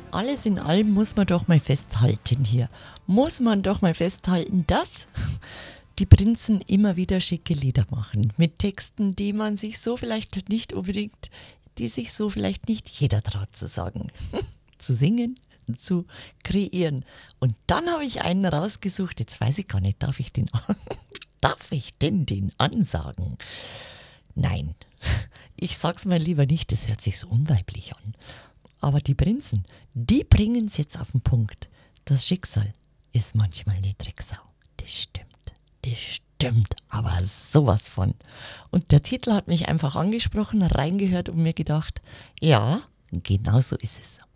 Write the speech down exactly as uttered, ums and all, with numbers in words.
alles in allem muss man doch mal festhalten hier. Muss man doch mal festhalten, dass die Prinzen immer wieder schicke Lieder machen. Mit Texten, die man sich so vielleicht nicht unbedingt, die sich so vielleicht nicht jeder traut zu sagen. Zu singen, zu kreieren. Und dann habe ich einen rausgesucht, jetzt weiß ich gar nicht, darf ich den, darf ich denn den ansagen? Nein, ich sag's mal lieber nicht, das hört sich so unweiblich an. Aber die Prinzen, die bringen es jetzt auf den Punkt. Das Schicksal ist manchmal eine Drecksau. Das stimmt, das stimmt, aber sowas von. Und der Titel hat mich einfach angesprochen, reingehört und mir gedacht, ja, genau so ist es.